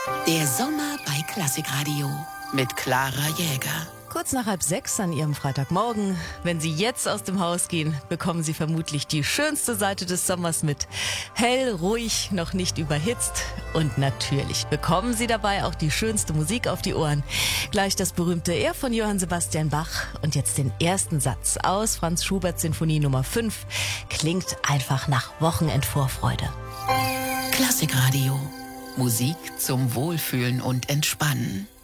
Der Sommer bei Klassikradio mit Clara Jäger. Kurz nach 5:30 an Ihrem Freitagmorgen. Wenn Sie jetzt aus dem Haus gehen, bekommen Sie vermutlich die schönste Seite des Sommers mit. Hell, ruhig, noch nicht überhitzt. Und natürlich bekommen Sie dabei auch die schönste Musik auf die Ohren. Gleich das berühmte Er von Johann Sebastian Bach. Und jetzt den ersten Satz aus Franz Schuberts Sinfonie Nummer 5. Klingt einfach nach Wochenendvorfreude. Klassikradio. Musik zum Wohlfühlen und Entspannen.